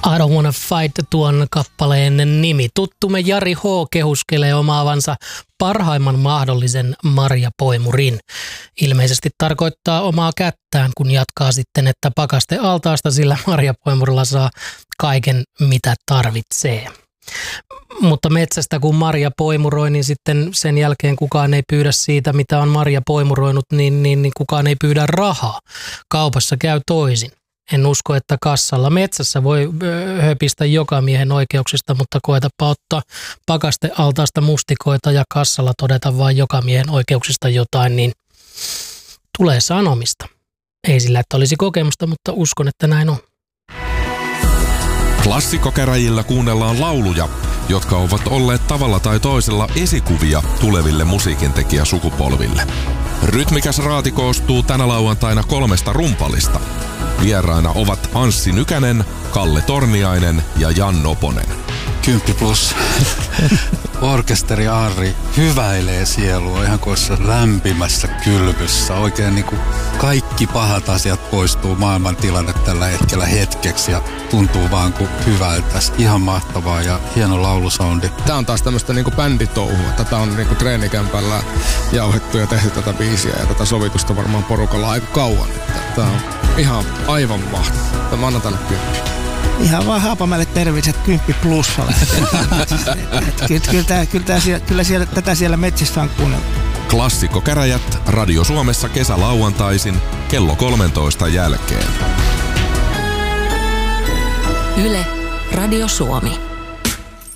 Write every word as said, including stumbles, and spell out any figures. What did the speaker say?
I don't wanna fight tuon kappaleen nimi. Tuttumme Jari H. kehuskelee omaavansa parhaimman mahdollisen marjapoimurin. Ilmeisesti tarkoittaa omaa kättään, kun jatkaa sitten, että pakaste altaasta sillä marjapoimurilla saa kaiken mitä tarvitsee. Mutta metsästä kun marja poimuroi, niin sitten sen jälkeen kukaan ei pyydä siitä, mitä on marja poimuroinut, niin, niin, niin kukaan ei pyydä rahaa. Kaupassa käy toisin. En usko, että kassalla metsässä voi höpistä joka miehen oikeuksista, mutta koetapa ottaa pakaste altaasta mustikoita ja kassalla todeta vain joka miehen oikeuksista jotain, niin tulee sanomista. Ei sillä, että olisi kokemusta, mutta uskon, että näin on. Klassikokäräjillä kuunnellaan lauluja, jotka ovat olleet tavalla tai toisella esikuvia tuleville musiikintekijäsukupolville. Rytmikäs raati koostuu tänä lauantaina kolmesta rumpalista. Vieraina ovat Anssi Nykänen, Kalle Torniainen ja Jan Noponen. Kymppi plus. Orkesteri Arri hyväilee sielua ihan koissa lämpimässä kylvyssä. Oikein niin kuin kaikki pahat asiat poistuu maailman tilanne tällä hetkellä hetkeksi ja tuntuu vaan kuin hyvältä. Ihan mahtavaa ja hieno laulusoundi. Tää on taas tämmöistä niinku bänditouhua. Tätä on niinku treenikämpällä jauhettu ja tehty tätä biisiä ja tätä sovitusta varmaan porukalla aika kauan. Tää on ihan aivan mahtavaa. Mä annan tälle kymppi. Ihan vaan Haapamäelle terveiset kymppi plussalle. kyllä, kyllä, kyllä, kyllä siellä, tätä siellä metsissä on kuunneltu. Klassikkokäräjät Radio Suomessa kesälauantaisin kello kolmentoista jälkeen. Yle, Radio Suomi.